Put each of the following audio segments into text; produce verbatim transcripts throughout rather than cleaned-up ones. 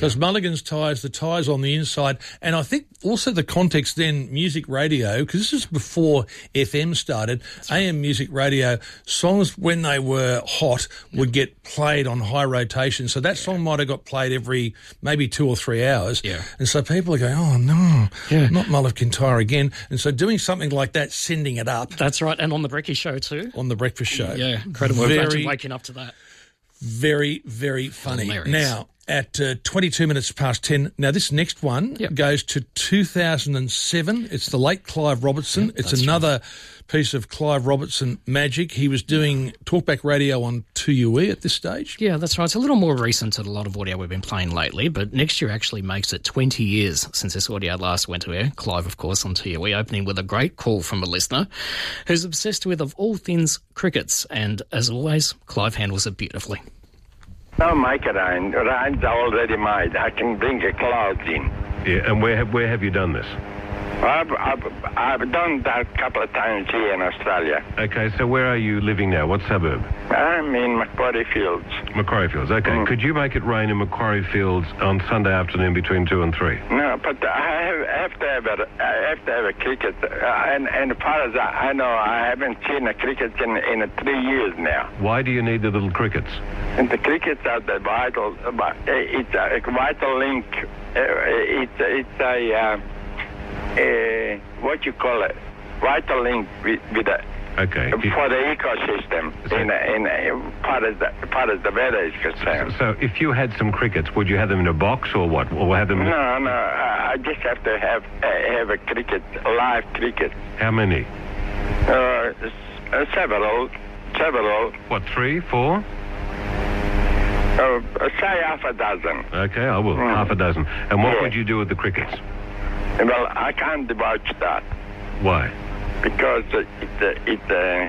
Because Mulligan's tyres, the tyres on the inside, and I think also the context then, music radio, because this is before F M started, right. A M music radio, songs when they were hot would yeah. get played on high rotation. So that yeah. song might have got played every maybe two or three hours. Yeah. And so people are going, oh, no, yeah. not Mulligan tyre again. And so doing something like that, sending it up. That's right. And on the Brekkie Show too. On the Breakfast Show. Yeah, incredible. Very, Imagine waking up to that. Very, very funny. Hilarious. Now, at uh, twenty-two minutes past ten, now this next one yep. goes to two thousand seven. It's the late Clive Robertson. Yep, it's another right. piece of Clive Robertson magic. He was doing talkback radio on two U E at this stage. Yeah, that's right. It's a little more recent than a lot of audio we've been playing lately, but next year actually makes it twenty years since this audio last went to air. Clive, of course, on two U E, opening with a great call from a listener who's obsessed with, of all things, crickets. And as always, Clive handles it beautifully. Don't make it rain. Rain's already made. I can bring a cloud in. Yeah, and where have, where have you done this? I've, I've, I've done that a couple of times here in Australia. Okay, so where are you living now? What suburb? I'm in Macquarie Fields. Macquarie Fields, okay. Mm. Could you make it rain in Macquarie Fields on Sunday afternoon between two and three? No, but I have, I have to have a, I have to have a cricket. Uh, and, and as far as I, I know, I haven't seen a cricket in, in three years now. Why do you need the little crickets? And the crickets are the vital, it's a vital link. It's, it's a... Uh, Uh, what you call it, vital link with, with the, okay. for the ecosystem so, in, a, in a, part as the part as the weather is concerned. So, if you had some crickets, would you have them in a box or what? Or have them? In no, no. I just have to have uh, have a cricket, a live cricket. How many? Uh, several, several. What? Three, four? Uh, say half a dozen. Okay, I will. Mm. Half a dozen. And what yeah. would you do with the crickets? Well, I can't divulge that. Why? Because it uh, it uh,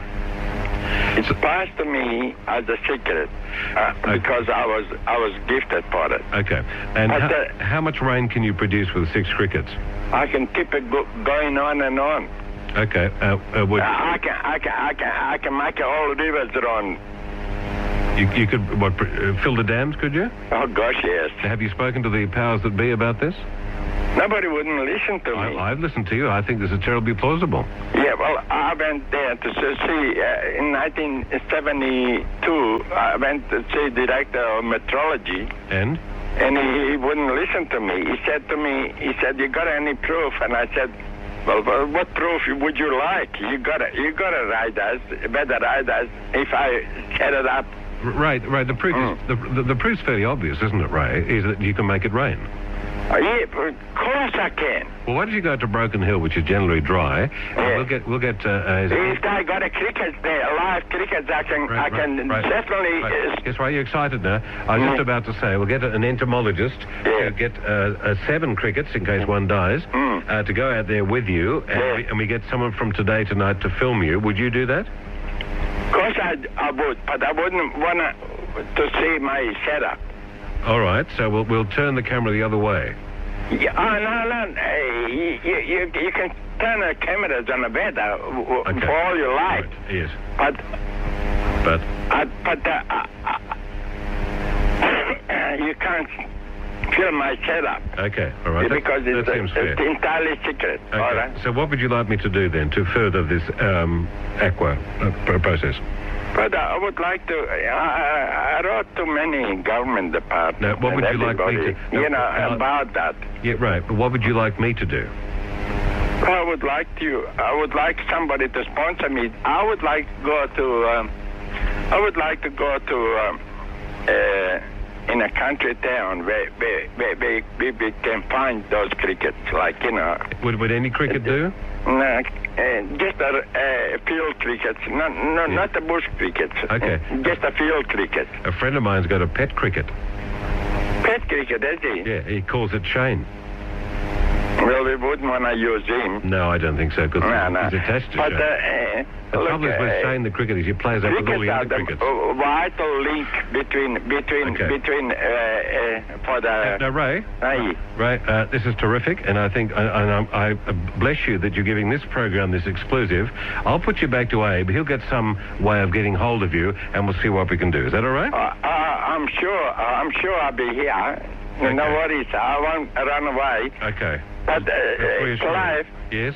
it's passed to me as a secret uh, okay. because I was I was gifted for it. Okay. And how, uh, how much rain can you produce with six crickets? I can keep it go- going on and on. Okay. Uh, uh, would I can I can I can I can make all rivers run. You, you could what uh, fill the dams? Could you? Oh gosh, yes. Have you spoken to the powers that be about this? Nobody wouldn't listen to me. I, I've listened to you. I think this is terribly plausible. Yeah, well, I went there to see, uh, in nineteen seventy-two, I went to see director of meteorology. And? And he, he wouldn't listen to me. He said to me, he said, you got any proof? And I said, well, well what proof would you like? You got to you got to write us, better write us if I set it up. Right, right. The proof mm. is, the, the, the proof's fairly obvious, isn't it, Ray? Is that you can make it rain. Uh, yeah, of course I can. Well, why don't you go to Broken Hill, which is generally dry? Yeah. We'll get, we'll get. Uh, uh, if I got a cricket there, live crickets, I can, right, I can right, definitely. Right. Uh, Guess why you're excited now? I was mm. just about to say, we'll get an entomologist yeah. to get uh, uh, seven crickets in case one dies mm. uh, to go out there with you, and, yeah. we, and we get someone from Today Tonight to film you. Would you do that? Of course I, I would, but I wouldn't want to see my setup. All right, so we'll we'll turn the camera the other way. Yeah, oh, no, no. Hey, you, you, you can turn the cameras on the bed uh, w- okay. for all you like. Right. Yes. But... But? Uh, but uh, uh, you can't film my setup. Okay, all right. Because that, it's, that seems uh, fair. it's entirely secret. Okay. All right? So what would you like me to do then to further this um, aqua uh, process? But I would like to. I, I wrote to many government departments. Now, what would you like me to? You know uh, about that. Yeah, right. But what would you like me to do? I would like to. I would like somebody to sponsor me. I would like to go to. Um, I would like to go to um, uh, in a country town where where, where, where, where we can find those crickets. Like you know. Would would any cricket do? No, uh, just a uh, field crickets, no, no, yeah. not the bush crickets. Okay. Uh, just a field cricket. A friend of mine's got a pet cricket. Pet cricket, is he? Yeah, he calls it Shane. Well, we wouldn't want to use him. No, I don't think so, because no, no. he's attached to but, Shane. Uh, the look, trouble is with uh, Shane the cricket is he plays up with all the other crickets. Uh, vital link between between okay. between uh, uh, for the. Uh, now, Ray. Aye. Ray, uh, this is terrific, and I think and I, I bless you that you're giving this program this exclusive. I'll put you back to Abe. He'll get some way of getting hold of you, and we'll see what we can do. Is that all right? Uh, uh, I'm sure. Uh, I'm sure I'll be here. No, no worries. I won't run away. Okay. But, uh, uh, Clive... Yes?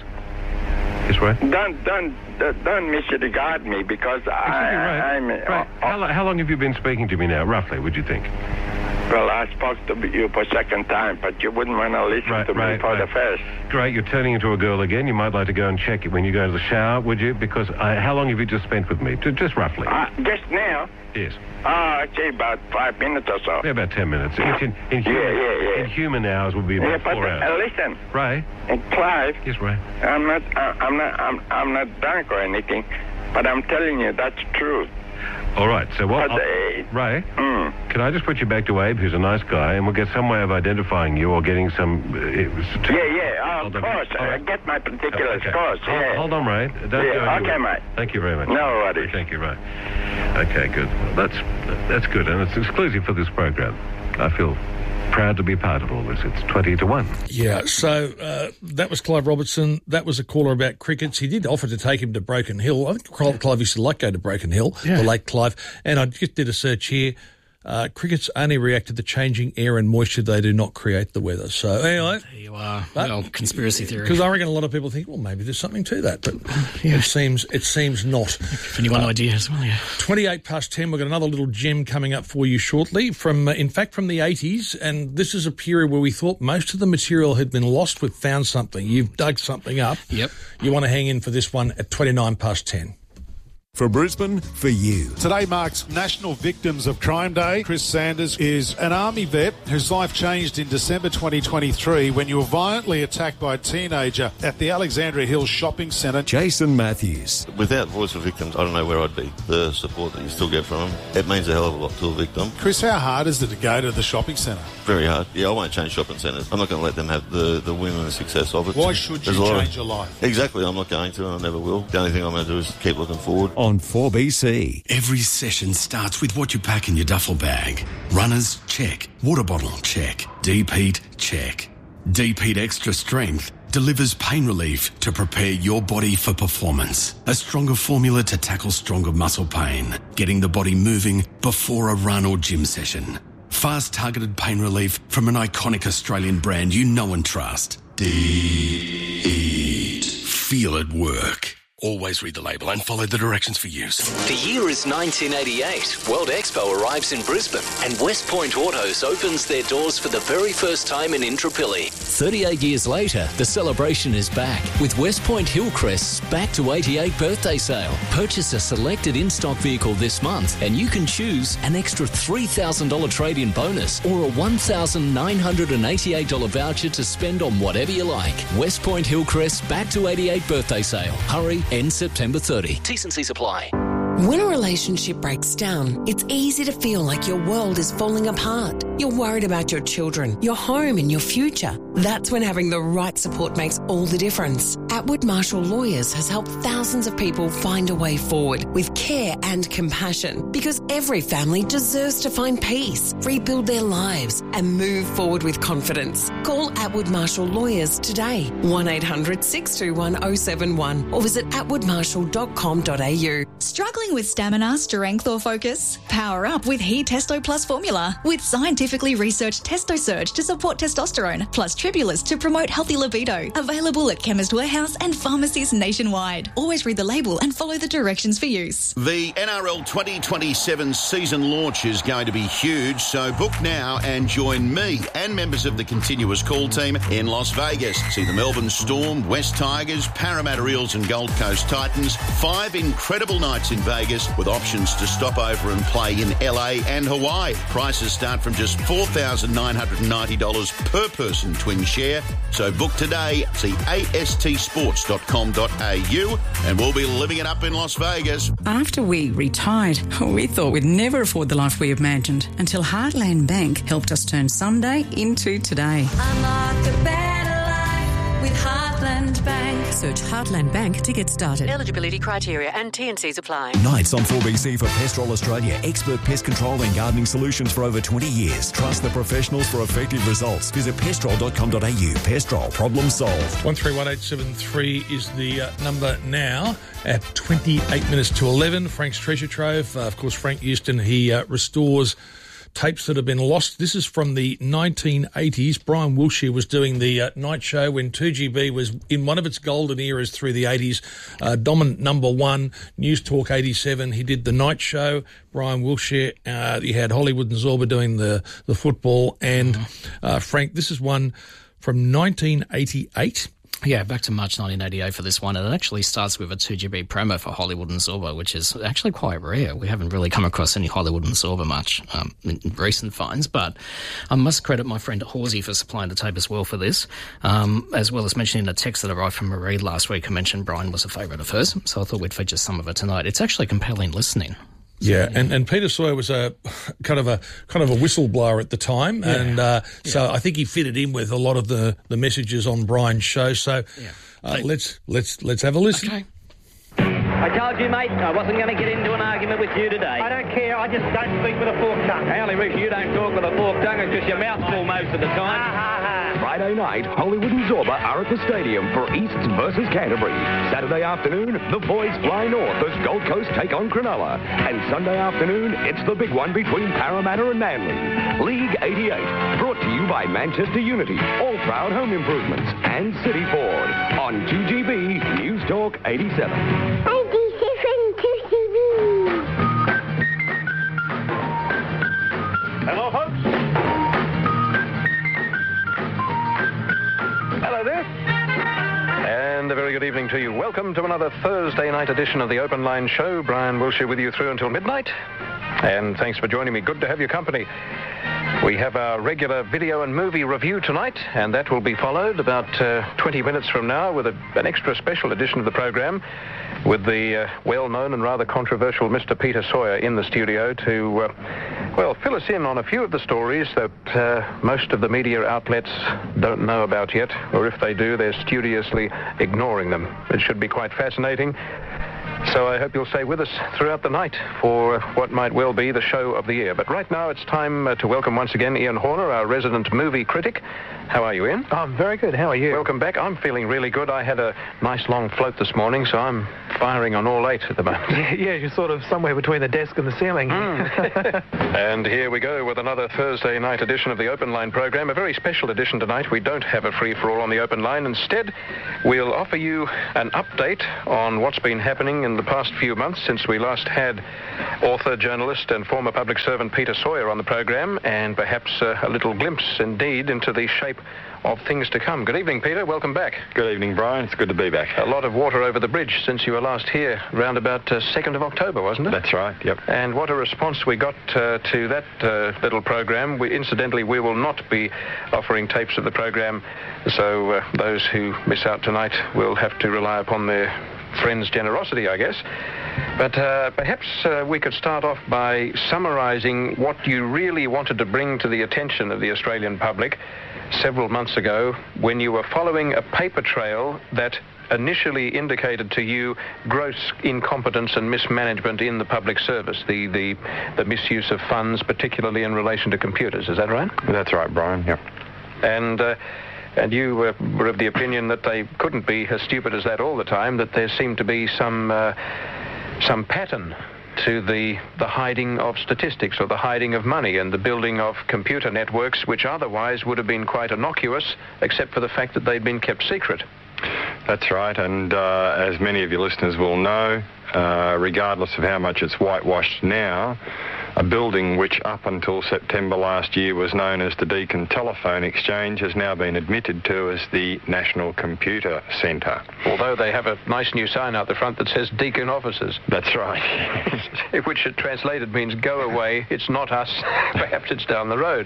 Yes, Ray? Don't, don't, don't misregard me, because I, Ray, I'm... Ray, Uh, how, lo- how long have you been speaking to me now, roughly, would you think? Well, I spoke to you for a second time, but you wouldn't want to listen Right, to right, me for right. the first. Great, you're turning into a girl again. You might like to go and check it when you go to the shower, would you? Because uh, how long have you just spent with me? Ju- Just roughly. Uh, just now? Yes. Oh, actually about five minutes or so. Yeah, about ten minutes. It's in, in, human, Yeah, yeah, yeah. in human hours would be Yeah, about but four uh, hours. listen, Ray? uh, Clive, Yes, Ray? I'm not, uh, I'm not, I'm, I'm not drunk or anything, but I'm telling you that's true. All right, so what... But, I'll- uh, Ray? Mm. Can I just put you back to Abe, who's a nice guy, and we'll get some way of identifying you or getting some... Uh, it was Yeah, yeah, oh, of Hold on. course. All I right. get my particulars, Okay. of course, Hold, yeah. hold on, Ray. Don't Yeah, go okay, anywhere. mate. Thank you very much. No worries. Thank you, Ray. Okay, good. Well, that's, that's good, and it's exclusive for this program. I feel proud to be part of all this. It's twenty to one. Yeah, so uh, that was Clive Robertson. That was a caller about crickets. He did offer to take him to Broken Hill. I think Clive, Clive used to like go to Broken Hill, Yeah. the late Clive. And I just did a search here. Uh, crickets only react to the changing air and moisture. They do not create the weather. So anyway, There you are. But- well, conspiracy theory. because I reckon a lot of people think, well, maybe there's something to that, but it seems it seems not. If anyone ideas, well, yeah. twenty-eight past ten, we've got another little gem coming up for you shortly from, uh, in fact, from the eighties. And this is a period where we thought most of the material had been lost. We've found something. You've dug something up. Yep. You want to hang in for this one at twenty-nine past ten. For Brisbane, for you. Today marks National Victims of Crime Day. Chris Sanders is an Army vet whose life changed in December twenty twenty-three when you were violently attacked by a teenager at the Alexandria Hills Shopping Centre. Jason Matthews. Without Voice for Victims, I don't know where I'd be. The support that you still get from them, it means a hell of a lot to a victim. Chris, how hard is it to go to the shopping centre? Very hard. Yeah, I won't change shopping centres. I'm not going to let them have the, the win and the success of it. Why should There's you a lot of- change your life? Exactly, I'm not going to, and I never will. The only thing I'm going to do is keep looking forward. On four B C. Every session starts with what you pack in your duffel bag. Runners, check. Water bottle, check. Deep heat, check. Deep heat extra strength delivers pain relief to prepare your body for performance. A stronger formula to tackle stronger muscle pain, getting the body moving before a run or gym session. Fast targeted pain relief from an iconic Australian brand you know and trust. Deep. Feel it work. Always read the label and follow the directions for use. The year is nineteen eighty-eight. World Expo arrives in Brisbane and West Point Autos opens their doors for the very first time in Intrapilli. thirty-eight years later, the celebration is back with West Point Hillcrest's Back to eighty-eight birthday sale. Purchase a selected in-stock vehicle this month and you can choose an extra three thousand dollars trade-in bonus or a one thousand nine hundred eighty-eight dollars voucher to spend on whatever you like. West Point Hillcrest's Back to eighty-eight birthday sale. Hurry, ends September thirtieth. T's and C's apply. When a relationship breaks down, it's easy to feel like your world is falling apart. You're worried about your children, your home and your future. That's when having the right support makes all the difference. Atwood Marshall Lawyers has helped thousands of people find a way forward with care and compassion because every family deserves to find peace, rebuild their lives and move forward with confidence. Call Atwood Marshall Lawyers today, one eight hundred six two one oh seven one or visit atwood marshall dot com dot a u. Struggling with stamina, strength or focus? Power up with He Testo Plus formula with scientifically researched Testo Surge to support testosterone plus Tribulus to promote healthy libido. Available at Chemist Warehouse and pharmacies nationwide. Always read the label and follow the directions for use. The N R L twenty twenty-seven season launch is going to be huge, so book now and join me and members of the Continuous Call team in Las Vegas. See the Melbourne Storm, West Tigers, Parramatta Eels and Gold Coast Titans. Five incredible nights in Vegas with options to stop over and play in L A and Hawaii. Prices start from just four thousand nine hundred ninety dollars per person twin share. So book today. See A S T sports dot com dot a u and we'll be living it up in Las Vegas. After we retired, we thought we'd never afford the life we imagined until Heartland Bank helped us turn someday into today. Unlock a better life with Heartland Bank. Search Heartland Bank to get started. Eligibility criteria and T and Cs apply. Nights on four B C for Pestrol Australia. Expert pest control and gardening solutions for over twenty years. Trust the professionals for effective results. Visit pestrol dot com dot a u. Pestrol, problem solved. one three one eight seven three is the uh, number now at twenty-eight minutes to eleven. Frank's Treasure Trove. Uh, of course, Frank Houston, he uh, restores tapes that have been lost. This is from the nineteen eighties. Brian Wilshire was doing the uh, night show when two G B was in one of its golden eras through the eighties. Uh, dominant number one, News Talk eighty-seven. He did the night show. Brian Wilshire. Uh, you had Hollywood and Zorba doing the, the football. And uh, Frank, this is one from nineteen eighty-eight. Yeah, back to March nineteen eighty-eight for this one. And it actually starts with a two G B promo for Hollywood and Zorba, which is actually quite rare. We haven't really come across any Hollywood and Zorba much um, in recent finds, but I must credit my friend Horsey for supplying the tape as well for this, um, as well as mentioning a text that arrived from Marie last week who mentioned Brian was a favourite of hers, so I thought we'd feature some of it tonight. It's actually compelling listening. Yeah, and, and Peter Sawyer was a kind of a kind of a whistleblower at the time, yeah. and uh, so yeah. I think he fitted in with a lot of the, the messages on Brian's show. So yeah. uh, let's let's let's have a listen. Okay. I told you, mate, I wasn't going to get into an argument with you today. I don't care. I just don't speak with a forked tongue. The only reason you don't talk with a forked tongue is because your mouth's full most of the time. Friday night, Hollywood and Zorba are at the stadium for Easts versus Canterbury. Saturday afternoon, the boys fly north as Gold Coast take on Cronulla. And Sunday afternoon, it's the big one between Parramatta and Manly. League eighty-eight, brought to you by Manchester Unity, All Proud Home Improvements, and City Ford on two G B News Talk eighty-seven. eighty-seven two G B. Hello, folks. Hello there. And a very good evening to you. Welcome to another Thursday night edition of the Open Line Show. Brian Wilshire with you through until midnight. And thanks for joining me. Good to have your company. We have our regular video and movie review tonight, and that will be followed about uh, twenty minutes from now with a, an extra special edition of the program with the uh, well-known and rather controversial Mister Peter Sawyer in the studio to, uh, well, fill us in on a few of the stories that uh, most of the media outlets don't know about yet, or if they do, they're studiously ignoring them. It should be quite fascinating. So I hope you'll stay with us throughout the night for what might well be the show of the year. But right now it's time uh, to welcome once again Ian Horner, our resident movie critic. How are you, Ian? Oh, I'm very good. How are you? Welcome back. I'm feeling really good. I had a nice long float this morning, so I'm firing on all eight at the moment. Yeah, you're sort of somewhere between the desk and the ceiling. Mm. And here we go with another Thursday night edition of the Open Line program. A very special edition tonight. We don't have a free-for-all on the Open Line. Instead, we'll offer you an update on what's been happening in the past few months since we last had author, journalist and former public servant Peter Sawyer on the program, and perhaps uh, a little glimpse indeed into the shape of things to come. Good evening, Peter. Welcome back. Good evening, Brian. It's good to be back. A lot of water over the bridge since you were last here, round about uh, second of October, wasn't it? That's right, yep. And what a response we got uh, to that uh, little program. We, incidentally, we will not be offering tapes of the program, so uh, those who miss out tonight will have to rely upon their friends' generosity, I guess. But uh, perhaps uh, we could start off by summarising what you really wanted to bring to the attention of the Australian public several months ago when you were following a paper trail that initially indicated to you gross incompetence and mismanagement in the public service, the, the, the misuse of funds, particularly in relation to computers. Is that right? That's right, Brian, yep. And... Uh, And you uh, were of the opinion that they couldn't be as stupid as that all the time, that there seemed to be some uh, some pattern to the the hiding of statistics or the hiding of money and the building of computer networks which otherwise would have been quite innocuous, except for the fact that they'd been kept secret. That's right, and uh, as many of your listeners will know, uh, regardless of how much it's whitewashed now, a building which up until September last year was known as the Deakin Telephone Exchange has now been admitted to as the National Computer Centre. Although they have a nice new sign out the front that says Deakin Offices. That's right. Which translated means go away, it's not us, perhaps it's down the road.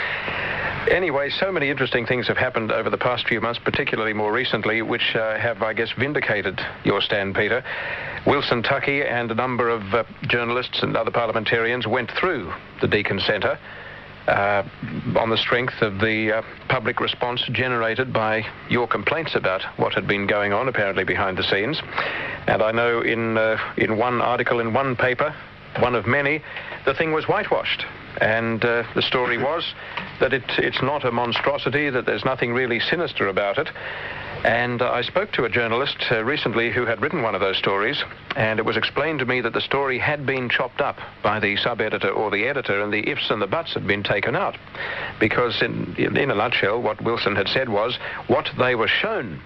Anyway, so many interesting things have happened over the past few months, particularly more recently, which uh, have, I guess, vindicated your stand, Peter. Wilson Tuckey and a number of uh, journalists and other parliamentarians went through the Deakin Centre uh, on the strength of the uh, public response generated by your complaints about what had been going on, apparently behind the scenes. And I know in uh, in one article in one paper, one of many, the thing was whitewashed. And uh, the story was that it, it's not a monstrosity, that there's nothing really sinister about it. And uh, I spoke to a journalist uh, recently who had written one of those stories, and it was explained to me that the story had been chopped up by the sub-editor or the editor, and the ifs and the buts had been taken out. Because in, in a nutshell, what Wilson had said was what they were shown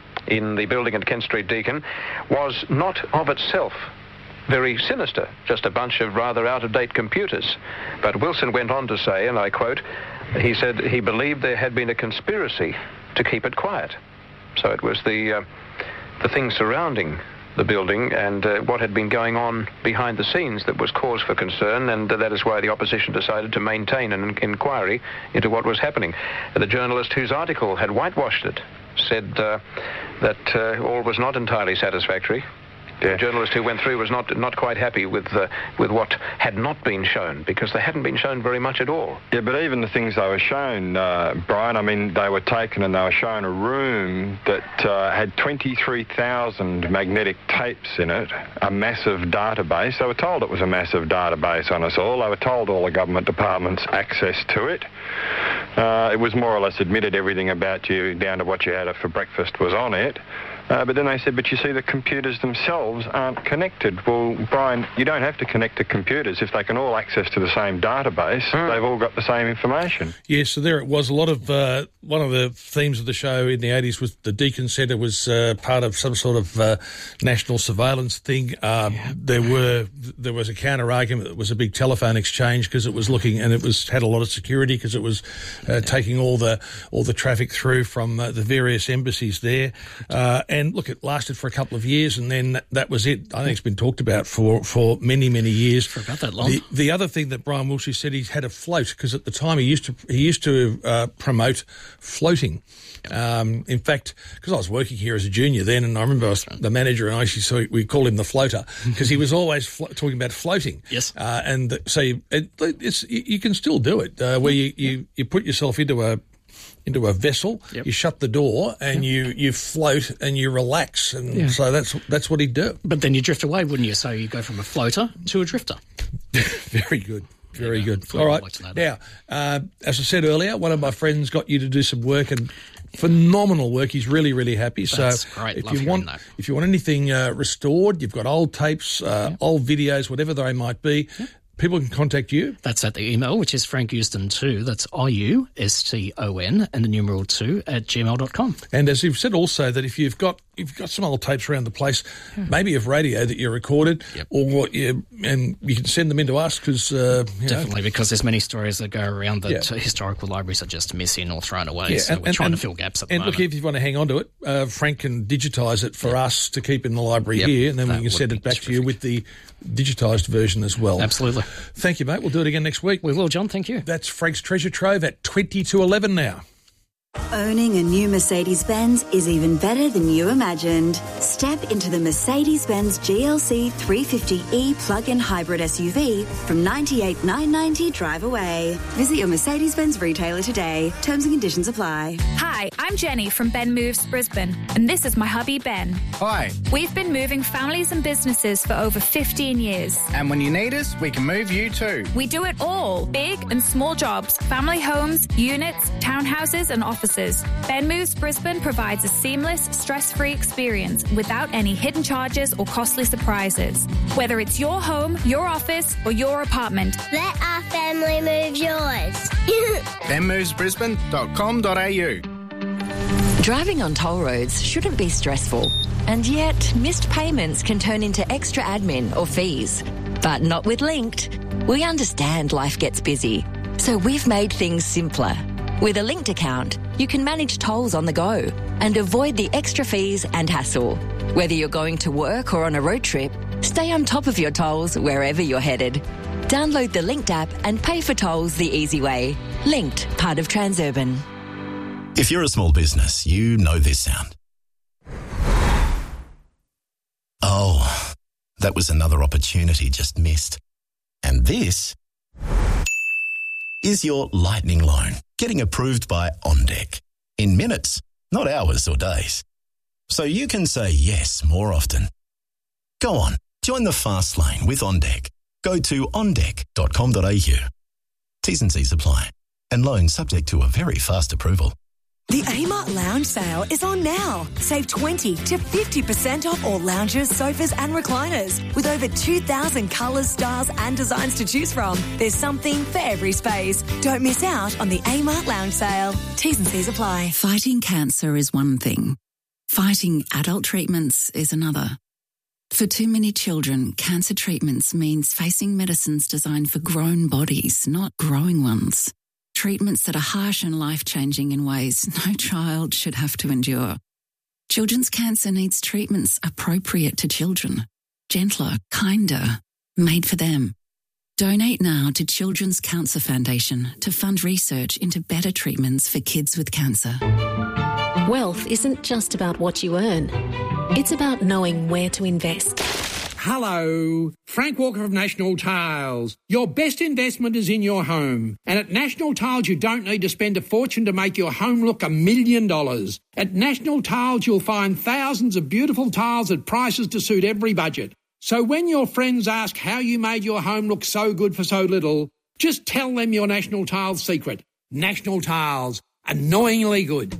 in the building at Kent Street Deakin was not of itself very sinister, just a bunch of rather out-of-date computers. But Wilson went on to say, and I quote, he said he believed there had been a conspiracy to keep it quiet. So it was the uh, the things surrounding the building and uh, what had been going on behind the scenes that was cause for concern, and uh, that is why the opposition decided to maintain an in- inquiry into what was happening. The journalist whose article had whitewashed it said uh, that uh, all was not entirely satisfactory. The yeah. journalist who went through was not not quite happy with uh, with what had not been shown, because they hadn't been shown very much at all. Yeah, but even the things they were shown, uh, Brian, I mean, they were taken and they were shown a room that uh, had twenty-three thousand magnetic tapes in it, a massive database. They were told it was a massive database on us all. They were told all the government departments access to it. Uh, it was more or less admitted everything about you, down to what you had for breakfast, was on it. Uh, but then they said, but you see, the computers themselves aren't connected. Well, Brian, you don't have to connect to computers. If they can all access to the same database, mm. they've all got the same information. Yes, so there it was. A lot of, uh, one of the themes of the show in the eighties was the Deakin Centre was uh, part of some sort of uh, national surveillance thing. Um, yeah. There were, there was a counter-argument. It was a big telephone exchange because it was looking, and it was had a lot of security because it was uh, yeah. taking all the all the traffic through from uh, the various embassies there. Uh, And look, it lasted for a couple of years, and then that, that was it. I think it's been talked about for, for many, many years. For about that long. The, the other thing that Brian Wilshire said, he had a float, because at the time he used to he used to uh, promote floating. Um, in fact, because I was working here as a junior then, and I remember I was the manager, and I actually so we called him the floater because he was always flo- talking about floating. Yes. Uh, and so you, it, it's, you can still do it, uh, where you, you, you put yourself into a into a vessel, yep. you shut the door, and yep. you, you float and you relax, and yeah. so that's that's what he'd do. But then you drift away, wouldn't you? So you go from a floater to a drifter. Very good. Very good. All right. Now, uh, as I said earlier, one of my friends got you to do some work, and phenomenal work. He's really, really happy. That's so great. if Love you want, that. if you want anything uh, restored, you've got old tapes, uh, yep. old videos, whatever they might be. Yep. People can contact you. That's at the email, which is Frank Euston two. That's I U S T O N and the numeral two at gmail dot com. And as you've said also, that if you've got if you've got some old tapes around the place, yeah. maybe of radio that you recorded, yep. or you, and you can send them in to us because uh, definitely know. because there's many stories that go around that yeah. historical libraries are just missing or thrown away. Yeah, so and, we're and, trying and, to fill gaps at the and moment. And look, if you want to hang on to it, uh, Frank can digitise it for yep. us to keep in the library yep. here, and then that we can send it back terrific. to you with the digitised version as well. Absolutely. Thank you, mate. We'll do it again next week. We will, John. Thank you. That's Frank's Treasure Trove at twenty to eleven now. Owning a new Mercedes-Benz is even better than you imagined. Step into the Mercedes-Benz G L C three fifty E plug-in hybrid S U V from ninety-eight thousand nine hundred ninety dollars drive away. Visit your Mercedes-Benz retailer today. Terms and conditions apply. Hi, I'm Jenny from Ben Moves Brisbane, and this is my hubby Ben. Hi. We've been moving families and businesses for over fifteen years. And when you need us, we can move you too. We do it all, big and small jobs, family homes, units, townhouses and offices. Ben Moves Brisbane provides a seamless, stress-free experience without any hidden charges or costly surprises. Whether it's your home, your office or your apartment, let our family move yours. ben moves brisbane dot com dot a u. Driving on toll roads shouldn't be stressful, and yet missed payments can turn into extra admin or fees. But not with Linked. We understand life gets busy, so we've made things simpler. With a Linked account, you can manage tolls on the go and avoid the extra fees and hassle. Whether you're going to work or on a road trip, stay on top of your tolls wherever you're headed. Download the Linked app and pay for tolls the easy way. Linked, part of Transurban. If you're a small business, you know this sound. Oh, that was another opportunity just missed. And this is your lightning loan getting approved by OnDeck in minutes, not hours or days. So you can say yes more often. Go on, join the fast lane with OnDeck. Go to on deck dot com dot a u. T's and C's apply, and loan subject to a very fast approval. The Amart Lounge sale is on now. Save twenty to fifty percent off all lounges, sofas and recliners. With over two thousand colours, styles and designs to choose from, there's something for every space. Don't miss out on the Amart Lounge sale. T's and C's apply. Fighting cancer is one thing. Fighting adult treatments is another. For too many children, cancer treatments means facing medicines designed for grown bodies, not growing ones. Treatments that are harsh and life-changing in ways no child should have to endure. Children's cancer needs treatments appropriate to children, gentler, kinder, made for them. Donate now to Children's Cancer Foundation to fund research into better treatments for kids with cancer. Wealth isn't just about what you earn. It's about knowing where to invest. Hello, Frank Walker of National Tiles. Your best investment is in your home. And at National Tiles, you don't need to spend a fortune to make your home look a million dollars. At National Tiles, you'll find thousands of beautiful tiles at prices to suit every budget. So when your friends ask how you made your home look so good for so little, just tell them your National Tiles secret. National Tiles, annoyingly good.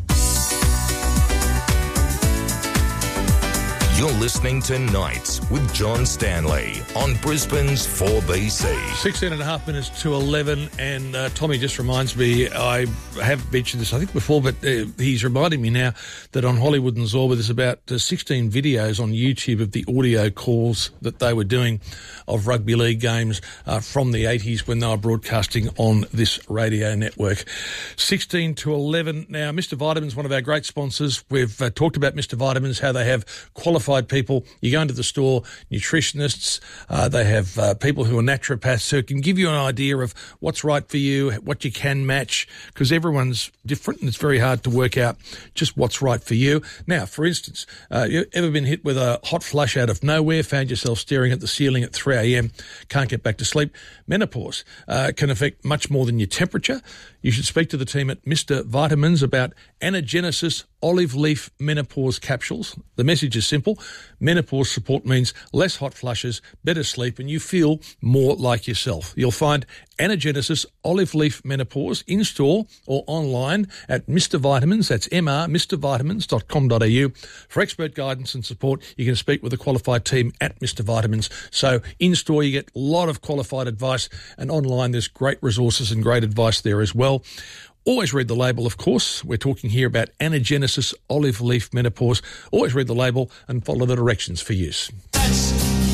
You're listening to Nights with John Stanley on Brisbane's four B C. sixteen and a half minutes to eleven, and uh, Tommy just reminds me, I have mentioned this I think before, but uh, he's reminding me now that on Hollywood and Zorba there's about uh, sixteen videos on YouTube of the audio calls that they were doing of rugby league games uh, from the eighties when they were broadcasting on this radio network. sixteen to eleven. Now, Mister Vitamins, one of our great sponsors. We've uh, talked about Mister Vitamins, how they have qualified people. You go into the store, nutritionists, uh, they have uh, people who are naturopaths who can give you an idea of what's right for you, what you can match, because everyone's different and it's very hard to work out just what's right for you. Now, for instance, uh, you ever been hit with a hot flush out of nowhere, found yourself staring at the ceiling at three a.m., can't get back to sleep? Menopause uh, can affect much more than your temperature. You should speak to the team at Mister Vitamins about Anagenesis olive leaf menopause capsules. The message is simple. Menopause support means less hot flushes, better sleep, and you feel more like yourself. You'll find Anagenesis olive leaf menopause in store or online at Mister Vitamins. That's M R, mr vitamins dot com dot a u. For expert guidance and support, you can speak with a qualified team at Mister Vitamins. So in store, you get a lot of qualified advice, and online there's great resources and great advice there as well. Always read the label, of course. We're talking here about Anagenesis olive leaf menopause. Always read the label and follow the directions for use. That's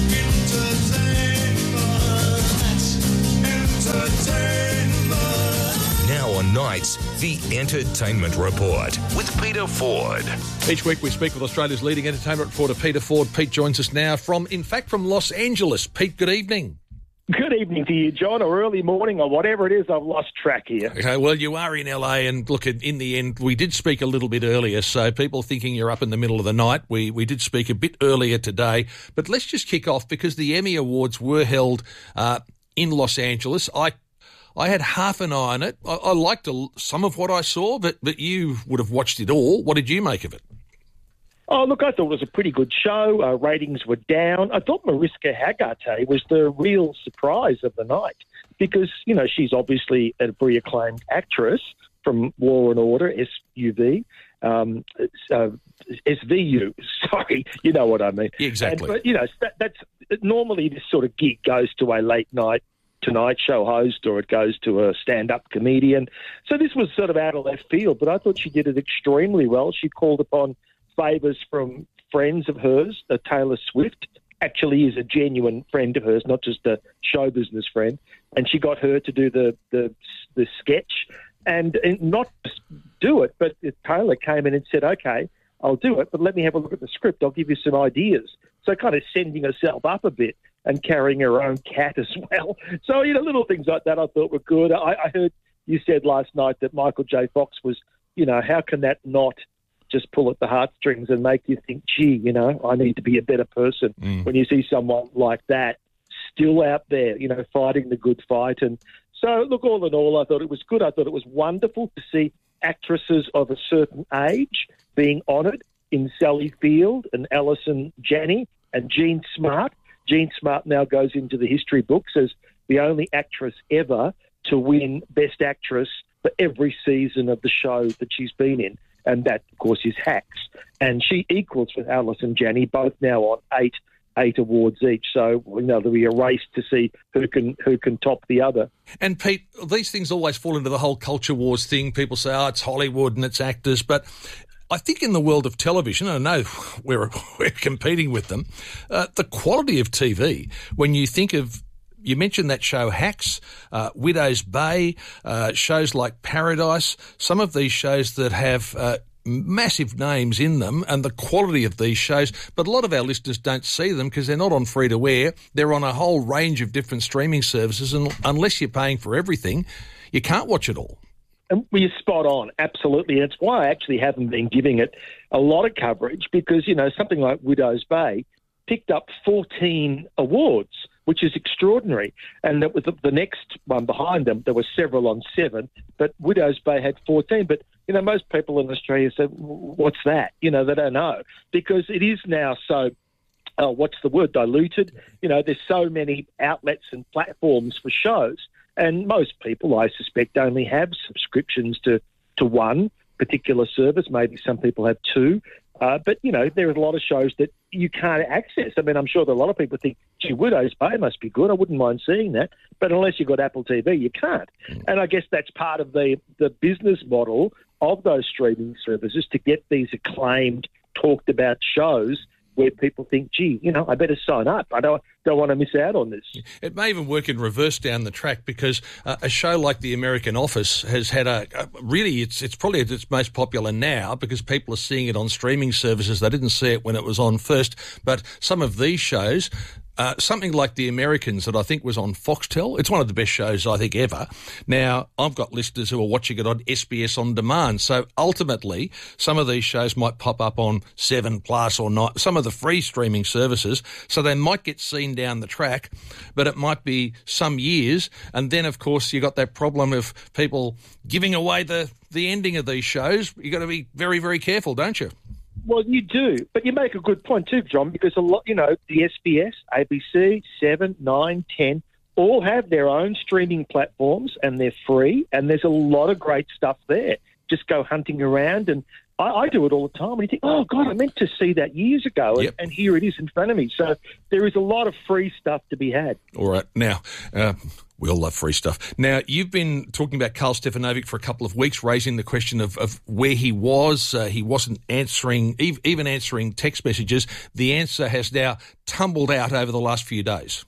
now on Nights, the Entertainment Report with Peter Ford. Each week we speak with Australia's leading entertainment reporter, Peter Ford. Pete joins us now from, in fact, from Los Angeles. Pete, good evening. Good evening to you, John, or early morning, or whatever it is. I've lost track here. Okay, well, you are in L A, and look, in the end, we did speak a little bit earlier, so people thinking you're up in the middle of the night, we, we did speak a bit earlier today. But let's just kick off, because the Emmy Awards were held uh, in Los Angeles. I I had half an eye on it. I, I liked a, some of what I saw, but, but you would have watched it all. What did you make of it? Oh, look, I thought it was a pretty good show. Uh, ratings were down. I thought Mariska Hargitay was the real surprise of the night because, you know, she's obviously a very acclaimed actress from Law and Order, S U V, um, uh, S V U, sorry, you know what I mean. Exactly. And, but, you know, that, that's normally this sort of gig goes to a late night Tonight Show host or it goes to a stand-up comedian. So this was sort of out of left field, but I thought she did it extremely well. She called upon favours from friends of hers. Uh, Taylor Swift actually is a genuine friend of hers, not just a show business friend. And she got her to do the the, the sketch and, and not just do it, but Taylor came in and said, okay, I'll do it, but let me have a look at the script. I'll give you some ideas. So kind of sending herself up a bit and carrying her own cat as well. So, you know, little things like that I thought were good. I, I heard you said last night that Michael J. Fox was, you know, how can that not just pull at the heartstrings and make you think, gee, you know, I need to be a better person mm. when you see someone like that still out there, you know, fighting the good fight. And so, look, all in all, I thought it was good. I thought it was wonderful to see actresses of a certain age being honoured in Sally Field and Alison Janney and Jean Smart. Jean Smart now goes into the history books as the only actress ever to win Best Actress for every season of the show that she's been in, and that, of course, is Hacks. And she equals with Alice and Janney, both now on eight eight awards each. So, you know, there'll be a race to see who can who can top the other. And, Pete, these things always fall into the whole culture wars thing. People say, oh, it's Hollywood and it's actors. But I think in the world of television, I know we're, we're competing with them, uh, the quality of T V, when you think of, you mentioned that show Hacks, uh, Widow's Bay, uh, shows like Paradise, some of these shows that have uh, massive names in them, and the quality of these shows, but a lot of our listeners don't see them because they're not on free-to-air. They're on a whole range of different streaming services, and unless you're paying for everything, you can't watch it all. And we're spot on, absolutely. And it's why I actually haven't been giving it a lot of coverage because, you know, something like Widow's Bay picked up fourteen awards, which is extraordinary. And that was the, the next one behind them, there were several on seven, but Widow's Bay had fourteen. But, you know, most people in Australia say, what's that? You know, they don't know because it is now so, oh, what's the word, diluted? You know, there's so many outlets and platforms for shows. And most people, I suspect, only have subscriptions to, to one particular service. Maybe some people have two. Uh, but, you know, there are a lot of shows that you can't access. I mean, I'm sure that a lot of people think, gee, Widow's Bay must be good. I wouldn't mind seeing that. But unless you've got Apple T V, you can't. And I guess that's part of the, the business model of those streaming services to get these acclaimed, talked about shows where people think, gee, you know, I better sign up. I don't don't want to miss out on this. It may even work in reverse down the track because uh, a show like The American Office has had a, a really, it's it's probably at its most popular now because people are seeing it on streaming services. They didn't see it when it was on first. But some of these shows, Uh, something like The Americans that I think was on Foxtel. It's one of the best shows I think ever. Now, I've got listeners who are watching it on S B S On Demand. So ultimately, some of these shows might pop up on seven Plus or not, some of the free streaming services. So they might get seen down the track, but it might be some years. And then, of course, you got that problem of people giving away the, the ending of these shows. You got to be very, very careful, don't you? Well, you do, but you make a good point too, John, because a lot, you know, the S B S, A B C, seven, nine, ten, all have their own streaming platforms and they're free, and there's a lot of great stuff there. Just go hunting around, and I, I do it all the time, and you think, oh, God, I meant to see that years ago, and, yep. and here it is in front of me. So there is a lot of free stuff to be had. All right. Now, uh, we all love free stuff. Now, you've been talking about Karl Stefanovic for a couple of weeks, raising the question of, of where he was. Uh, he wasn't answering, even answering text messages. The answer has now tumbled out over the last few days.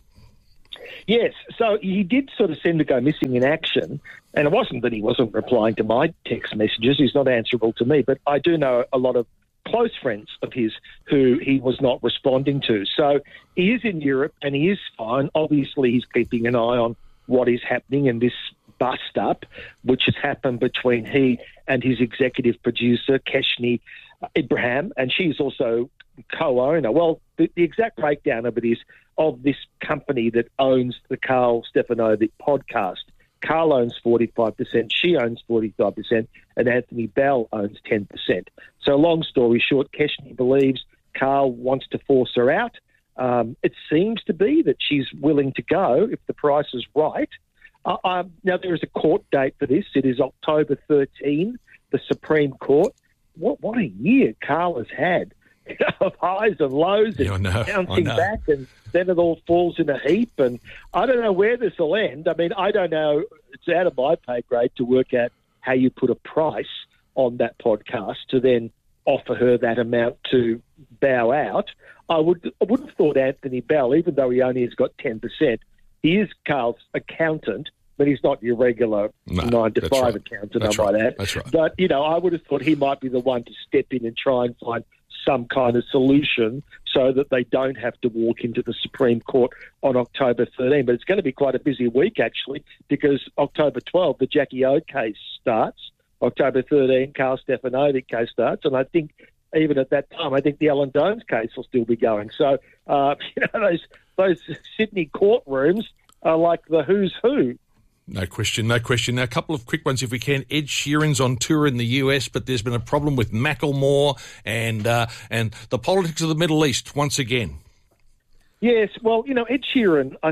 Yes, so he did sort of seem to go missing in action, and it wasn't that he wasn't replying to my text messages. He's not answerable to me, but I do know a lot of close friends of his who he was not responding to. So he is in Europe, and he is fine. Obviously, he's keeping an eye on what is happening in this bust-up, which has happened between he and his executive producer, Keshni Ibrahim, and she's also co-owner. Well, the, the exact breakdown of it is of this company that owns the Karl Stefanovic podcast. Karl owns forty-five percent, she owns forty-five percent, and Anthony Bell owns ten percent. So long story short, Keshni believes Karl wants to force her out. Um, it seems to be that she's willing to go if the price is right. Uh, um, now, there is a court date for this. It is October thirteenth, the Supreme Court. What what a year Karl has had of highs and lows and yeah, I know, bouncing I know. back, and then it all falls in a heap. And I don't know where this will end. I mean, I don't know. It's out of my pay grade to work out how you put a price on that podcast to then offer her that amount to bow out. I would I would have thought Anthony Bell, even though he only has got ten percent, he is Karl's accountant, but he's not your regular no, nine to five right. accountant, that's I might right. add. That's right. But, you know, I would have thought he might be the one to step in and try and find some kind of solution so that they don't have to walk into the Supreme Court on October thirteenth. But it's going to be quite a busy week, actually, because October twelfth, the Jackie O case starts. October thirteenth, Karl Stefanovic case starts. And I think even at that time, I think the Alan Jones case will still be going. So, uh, you know, those those Sydney courtrooms are like the who's who. No question, no question. Now, a couple of quick ones if we can. Ed Sheeran's on tour in the U S, but there's been a problem with Macklemore and uh, and the politics of the Middle East once again. Yes, well, you know, Ed Sheeran, I think,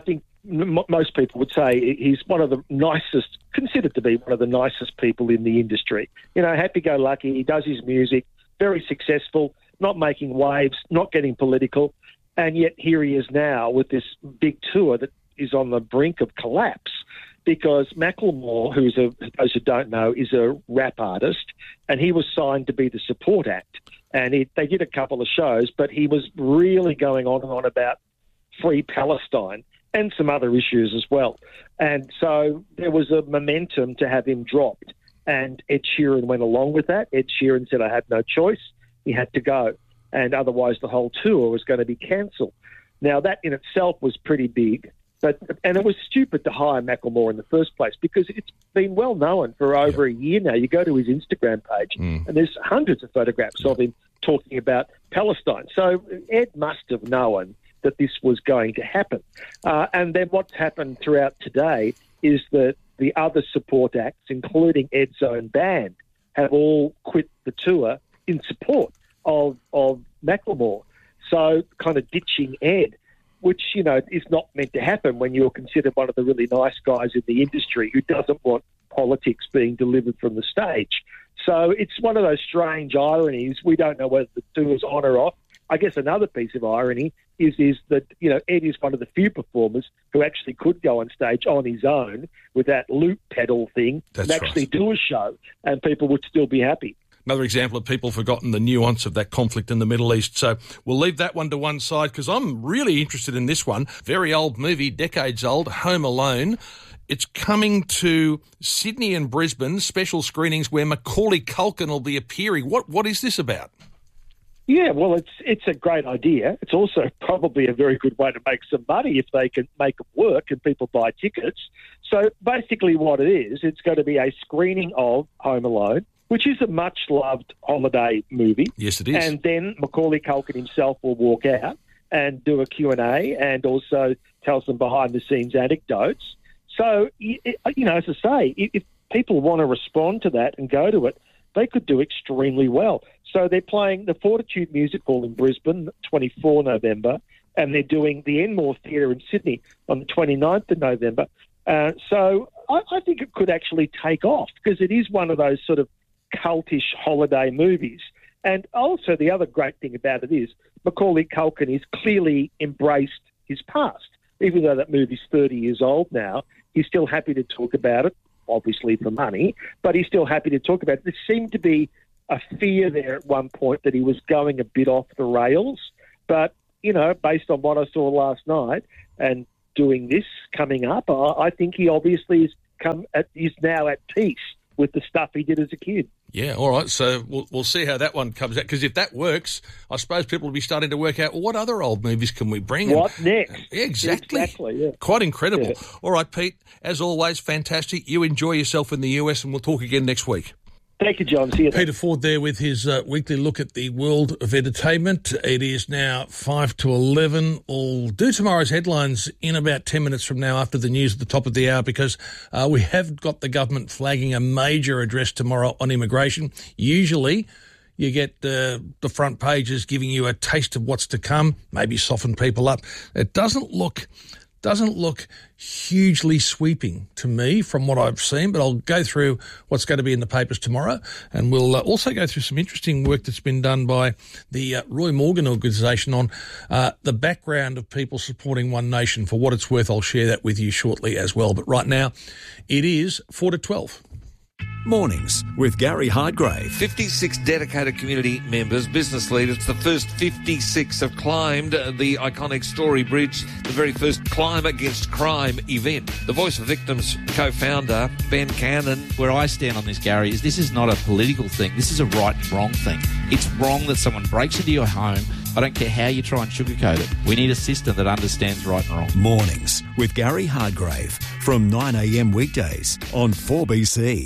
m- most people would say he's one of the nicest, considered to be one of the nicest people in the industry. You know, happy-go-lucky, he does his music, very successful, not making waves, not getting political, and yet here he is now with this big tour that is on the brink of collapse because Macklemore, who's a, those who don't know, is a rap artist, and he was signed to be the support act. And he, they did a couple of shows, but he was really going on and on about free Palestine and some other issues as well. And so there was a momentum to have him dropped. And Ed Sheeran went along with that. Ed Sheeran said, I had no choice. He had to go. And otherwise the whole tour was going to be cancelled. Now, that in itself was pretty big. But, and it was stupid to hire Macklemore in the first place because it's been well known for over yep. a year now. You go to his Instagram page mm. and there's hundreds of photographs yep. of him talking about Palestine. So Ed must have known that this was going to happen. Uh, and then what's happened throughout today is that the other support acts, including Ed's own band, have all quit the tour in support of, of Macklemore. So kind of ditching Ed, which, you know, is not meant to happen when you're considered one of the really nice guys in the industry who doesn't want politics being delivered from the stage. So it's one of those strange ironies. We don't know whether the tour's on or off. I guess another piece of irony is is that, you know, Ed is one of the few performers who actually could go on stage on his own with that loop pedal thing That's and actually right. do a show and people would still be happy. Another example of people forgotten the nuance of that conflict in the Middle East. So we'll leave that one to one side because I'm really interested in this one. Very old movie, decades old, Home Alone. It's coming to Sydney and Brisbane, special screenings where Macaulay Culkin will be appearing. What What is this about? Yeah, well, it's it's a great idea. It's also probably a very good way to make some money if they can make it work and people buy tickets. So basically what it is, it's going to be a screening of Home Alone, which is a much-loved holiday movie. Yes, it is. And then Macaulay Culkin himself will walk out and do a Q and A and also tell some behind-the-scenes anecdotes. So, you know, as I say, if people want to respond to that and go to it, they could do extremely well. So they're playing the Fortitude Music Hall in Brisbane, twenty-fourth of November, and they're doing the Enmore Theatre in Sydney on the twenty-ninth of November. Uh, so I, I think it could actually take off because it is one of those sort of cultish holiday movies. And also the other great thing about it is Macaulay Culkin has clearly embraced his past. Even though that movie's thirty years old now, he's still happy to talk about it, obviously for money, but he's still happy to talk about it. There seemed to be a fear there at one point that he was going a bit off the rails. But, you know, based on what I saw last night and doing this coming up, I, I think he obviously is, come at, is now at peace with the stuff he did as a kid. Yeah, all right. So we'll we'll see how that one comes out. Because if that works, I suppose people will be starting to work out, well, what other old movies can we bring? What and, next? Yeah, exactly. Exactly, yeah. Quite incredible. Yeah. All right, Pete, as always, fantastic. You enjoy yourself in the U S and we'll talk again next week. Thank you, John. See you then. Peter Ford there with his uh, weekly look at the world of entertainment. It is now five to eleven. We'll do tomorrow's headlines in about ten minutes from now after the news at the top of the hour because uh, we have got the government flagging a major address tomorrow on immigration. Usually you get uh, the front pages giving you a taste of what's to come, maybe soften people up. It doesn't look... doesn't look hugely sweeping to me from what I've seen, but I'll go through what's going to be in the papers tomorrow, and we'll uh, also go through some interesting work that's been done by the uh, Roy Morgan organisation on uh, the background of people supporting One Nation. For what it's worth, I'll share that with you shortly as well. But right now, it is four to twelve. Mornings with Gary Hardgrave. fifty-six dedicated community members, business leaders. The first fifty-six have climbed the iconic Story Bridge, the very first Climb Against Crime event. The Voice of Victims co-founder, Ben Cannon. Where I stand on this, Gary, is this is not a political thing. This is a right and wrong thing. It's wrong that someone breaks into your home. I don't care how you try and sugarcoat it. We need a system that understands right and wrong. Mornings with Gary Hardgrave from nine a.m. weekdays on four B C.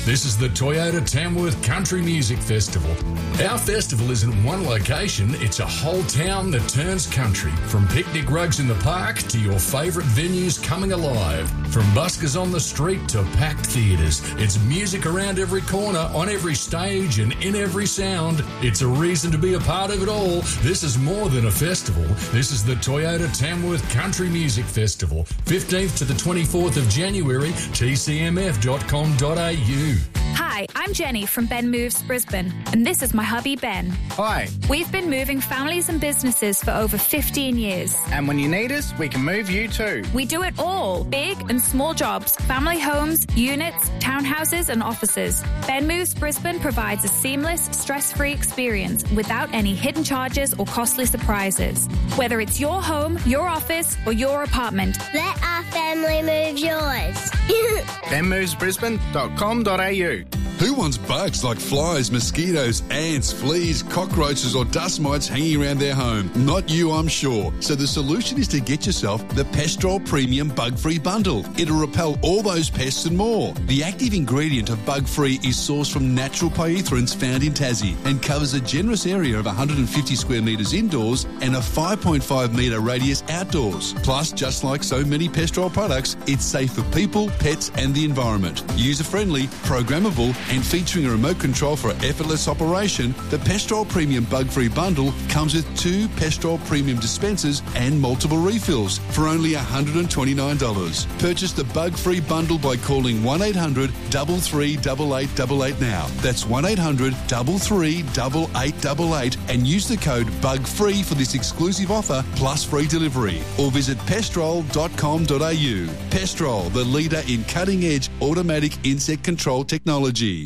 This is the Toyota Tamworth Country Music Festival. Our festival isn't one location, it's a whole town that turns country. From picnic rugs in the park to your favourite venues coming alive. From buskers on the street to packed theatres. It's music around every corner, on every stage and in every sound. It's a reason to be a part of it all. This is more than a festival. This is the Toyota Tamworth Country Music Festival. fifteenth to the twenty-fourth of January, t c m f dot com dot a u. Hi, I'm Jenny from Ben Moves Brisbane, and this is my hubby Ben. Hi. We've been moving families and businesses for over fifteen years. And when you need us, we can move you too. We do it all, big and small jobs, family homes, units, townhouses and offices. Ben Moves Brisbane provides a seamless, stress-free experience without any hidden charges or costly surprises. Whether it's your home, your office or your apartment. Let our family move yours. ben moves brisbane dot com dot a u. Who wants bugs like flies, mosquitoes, ants, fleas, cockroaches or dust mites hanging around their home? Not you, I'm sure. So the solution is to get yourself the Pestrol Premium Bug-Free Bundle. It'll repel all those pests and more. The active ingredient of Bug-Free is sourced from natural pyrethroids found in Tassie and covers a generous area of one hundred fifty square metres indoors and a five point five metre radius outdoors. Plus, just like so many Pestrol products, it's safe for people, pets and the environment. User-friendly, programmable and featuring a remote control for effortless operation, the Pestrol Premium Bug-Free Bundle comes with two Pestrol Premium dispensers and multiple refills for only one hundred twenty-nine dollars. Purchase the Bug-Free Bundle by calling one eight hundred, three three eight eight eight eight now. That's one eight hundred, three three eight eight eight eight and use the code BUGFREE for this exclusive offer plus free delivery. Or visit pestrol dot com dot a u. Pestrol, the leader in cutting-edge automatic insect control technology.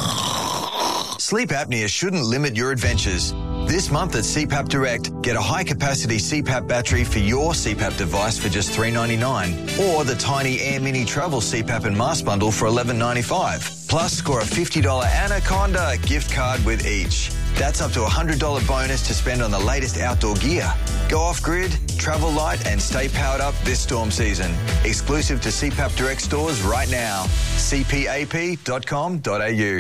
Sleep apnea shouldn't limit your adventures. This month at C PAP Direct, get a high-capacity C PAP battery for your C PAP device for just three dollars ninety-nine, or the tiny Air Mini Travel C PAP and Mask Bundle for eleven dollars ninety-five. Plus, score a fifty dollars Anaconda gift card with each. That's up to a one hundred dollars bonus to spend on the latest outdoor gear. Go off-grid, travel light and stay powered up this storm season. Exclusive to C PAP Direct stores right now. c p a p dot com dot a u.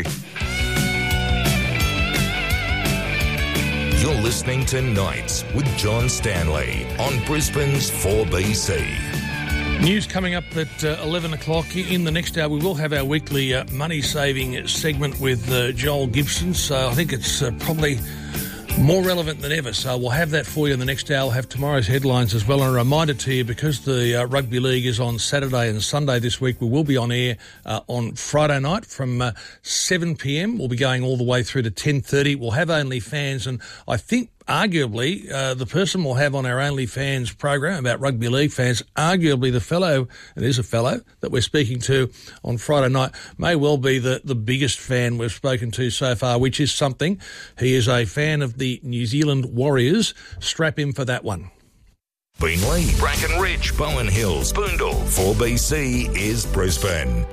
You're listening to Nights with John Stanley on Brisbane's four B C. News coming up at uh, eleven o'clock. In the next hour, we will have our weekly uh, money-saving segment with uh, Joel Gibson. So I think it's uh, probably more relevant than ever. So we'll have that for you in the next hour. We'll have tomorrow's headlines as well. And a reminder to you, because the uh, Rugby League is on Saturday and Sunday this week, we will be on air uh, on Friday night from uh, seven p m. We'll be going all the way through to ten thirty. We'll have OnlyFans, and I think arguably uh, the person we'll have on our OnlyFans program about rugby league fans, arguably the fellow, it is a fellow, that we're speaking to on Friday night, may well be the, the biggest fan we've spoken to so far, which is something. He is a fan of the New Zealand Warriors. Strap him for that one. Beenleigh, Bracken Ridge, Bowen Hills, Boondall. four B C is Brisbane.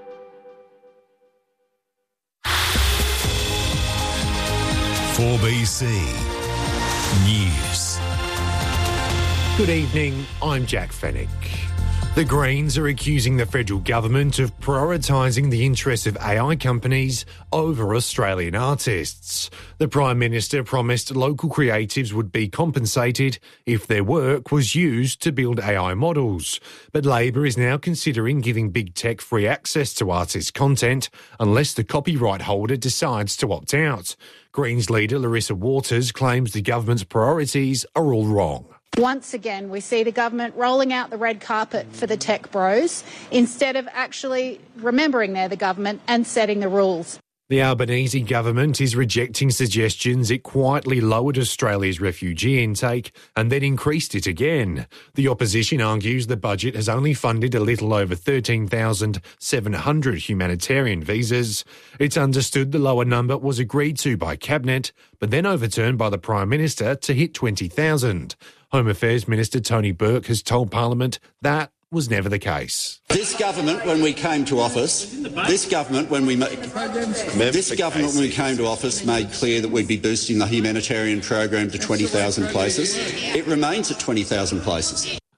four B C News. Good evening, I'm Jack Fennick. The Greens are accusing the federal government of prioritising the interests of A I companies over Australian artists. The Prime Minister promised local creatives would be compensated if their work was used to build A I models. But Labor is now considering giving big tech free access to artist content unless the copyright holder decides to opt out. Greens leader Larissa Waters claims the government's priorities are all wrong. Once again, we see the government rolling out the red carpet for the tech bros instead of actually remembering they're the government and setting the rules. The Albanese government is rejecting suggestions it quietly lowered Australia's refugee intake and then increased it again. The opposition argues the budget has only funded a little over thirteen thousand seven hundred humanitarian visas. It's understood the lower number was agreed to by Cabinet, but then overturned by the Prime Minister to hit twenty thousand. Home Affairs Minister Tony Burke has told Parliament that was never the case. This government, when we came to office, this government, when we this government, when we came to office, made clear that we'd be boosting the humanitarian program to twenty thousand places. It remains at twenty thousand places.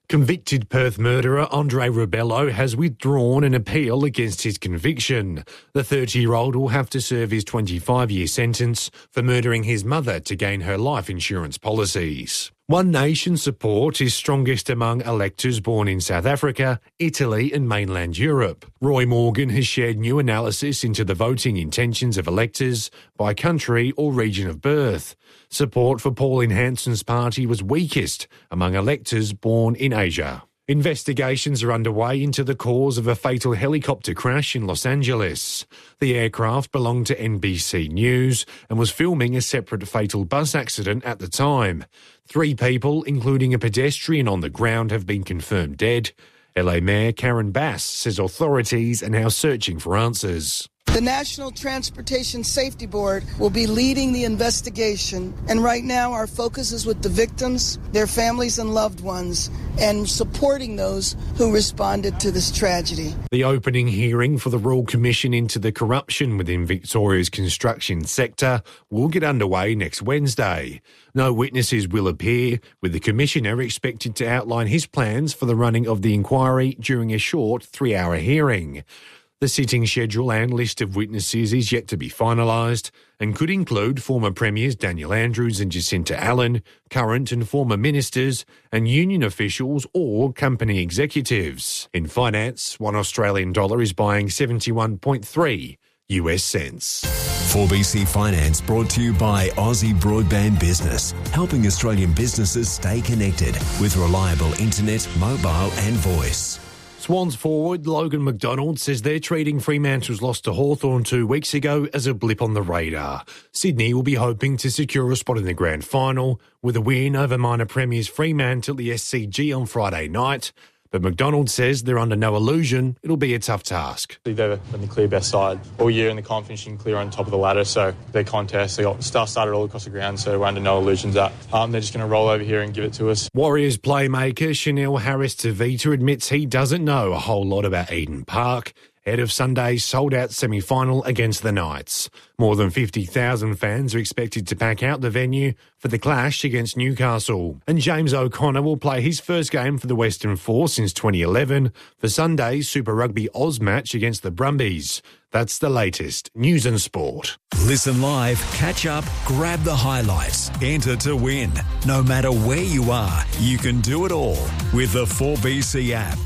Convicted Perth murderer Andre Rubello has withdrawn an appeal against his conviction. The thirty-year-old will have to serve his twenty-five-year sentence for murdering his mother to gain her life insurance policies. One Nation support is strongest among electors born in South Africa, Italy and mainland Europe. Roy Morgan has shared new analysis into the voting intentions of electors by country or region of birth. Support for Pauline Hanson's party was weakest among electors born in Asia. Investigations are underway into the cause of a fatal helicopter crash in Los Angeles. The aircraft belonged to N B C News and was filming a separate fatal bus accident at the time. Three people, including a pedestrian on the ground, have been confirmed dead. L A Mayor Karen Bass says authorities are now searching for answers. The National Transportation Safety Board will be leading the investigation, and right now our focus is with the victims, their families and loved ones, and supporting those who responded to this tragedy. The opening hearing for the Royal Commission into the corruption within Victoria's construction sector will get underway next Wednesday. No witnesses will appear, with the Commissioner expected to outline his plans for the running of the inquiry during a short three-hour hearing. The sitting schedule and list of witnesses is yet to be finalised and could include former Premiers Daniel Andrews and Jacinta Allen, current and former ministers, and union officials or company executives. In finance, one Australian dollar is buying seventy-one point three U S cents. four B C Finance brought to you by Aussie Broadband Business, helping Australian businesses stay connected with reliable internet, mobile and voice. Swans forward Logan McDonald says they're treating Fremantle's loss to Hawthorn two weeks ago as a blip on the radar. Sydney will be hoping to secure a spot in the grand final with a win over minor premiers Fremantle at the S C G on Friday night. But McDonald says they're under no illusion it'll be a tough task. They've been the clear best side all year in the comp, finishing clear on top of the ladder. So their contest, they got stuff started all across the ground, so we're under no illusions that um, they're just going to roll over here and give it to us. Warriors playmaker Chanel Harris-Tavita admits he doesn't know a whole lot about Eden Park ahead of Sunday's sold-out semi-final against the Knights. More than fifty thousand fans are expected to pack out the venue for the clash against Newcastle. And James O'Connor will play his first game for the Western Four since twenty eleven for Sunday's Super Rugby Oz match against the Brumbies. That's the latest news and sport. Listen live, catch up, grab the highlights, enter to win. No matter where you are, you can do it all with the four B C app.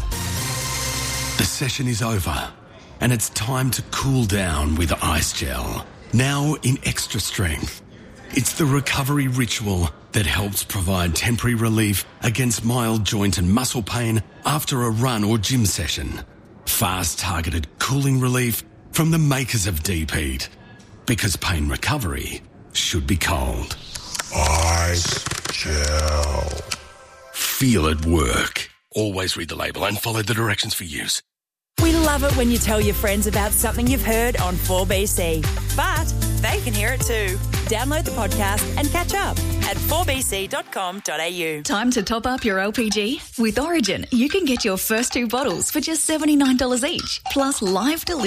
The session is over, and it's time to cool down with Ice Gel. Now in extra strength. It's the recovery ritual that helps provide temporary relief against mild joint and muscle pain after a run or gym session. Fast targeted cooling relief from the makers of Deep Heat. Because pain recovery should be cold. Ice Gel. Feel it work. Always read the label and follow the directions for use. We love it when you tell your friends about something you've heard on four B C. But they can hear it too. Download the podcast and catch up at four b c dot com dot a u. Time to top up your L P G? With Origin, you can get your first two bottles for just seventy-nine dollars each, plus live delivery.